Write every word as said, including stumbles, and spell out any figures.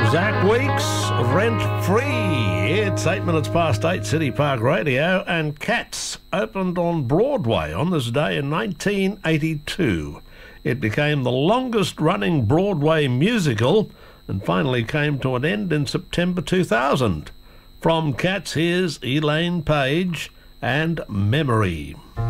Zach Weeks, Rent Free. It's eight minutes past eight, City Park Radio, and Cats opened on Broadway on this day in nineteen eighty-two. It became the longest-running Broadway musical and finally came to an end in September two thousand. From Cats, here's Elaine Paige and Memory.